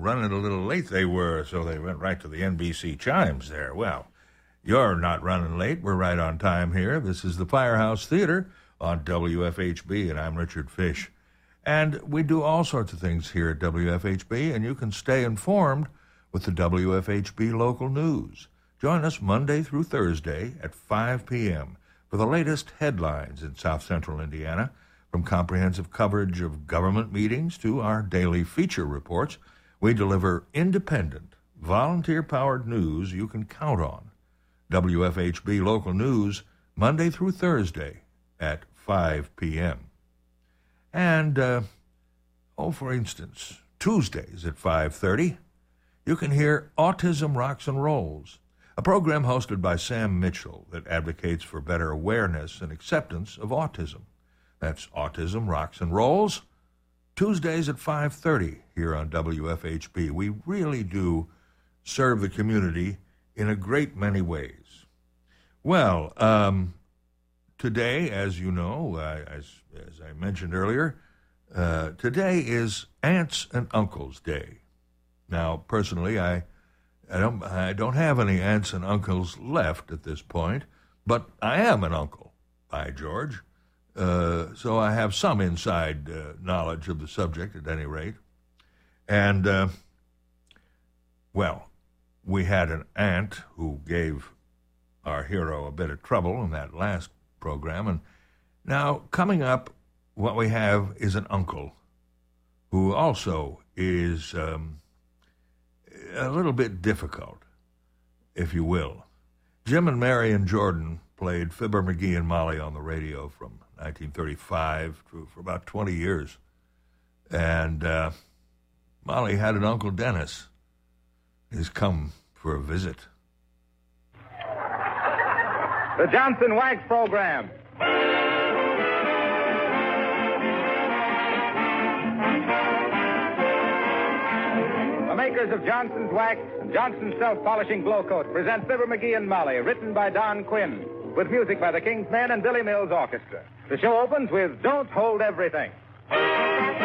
running a little late they were, so they went right to the NBC chimes there. Well, you're not running late. We're right on time here. This is the Firehouse Theater on WFHB, and I'm Richard Fish. And we do all sorts of things here at WFHB, and you can stay informed with the WFHB local news. Join us Monday through Thursday at 5 p.m. for the latest headlines in South Central Indiana, from comprehensive coverage of government meetings to our daily feature reports. We deliver independent, volunteer-powered news you can count on. WFHB local news, Monday through Thursday at 5 p.m. And, for instance, Tuesdays at 5:30, you can hear Autism Rocks and Rolls, a program hosted by Sam Mitchell that advocates for better awareness and acceptance of autism. That's Autism Rocks and Rolls, Tuesdays at 5:30 here on WFHB. We really do serve the community in a great many ways. Well, today, as you know, as I mentioned earlier, today is Aunts and Uncles Day. Now, personally, I don't have any aunts and uncles left at this point, but I am an uncle, by George. So I have some inside knowledge of the subject at any rate. And, we had an aunt who gave our hero a bit of trouble in that last program. And now, coming up, what we have is an uncle who also is a little bit difficult, if you will. Jim and Marion Jordan played Fibber McGee and Molly on the radio from 1935 for about 20 years. And Molly had an Uncle Dennis. He's come for a visit. The Johnson Wax Program. The makers of Johnson's Wax and Johnson's Self-Polishing Glow Coat present Fibber McGee and Molly, written by Don Quinn, with music by the King's Men and Billy Mills Orchestra. The show opens with Don't Hold Everything.